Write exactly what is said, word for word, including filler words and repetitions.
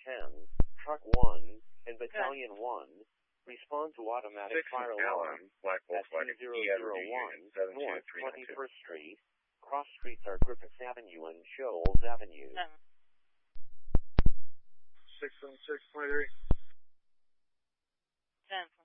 ten, Truck one, and Battalion one, respond to automatic fire alarm Black at Volkswagen two thousand one North twenty-first Street. Cross streets are Griffiths Avenue and Shoals Avenue. six seven six twenty-three. ten.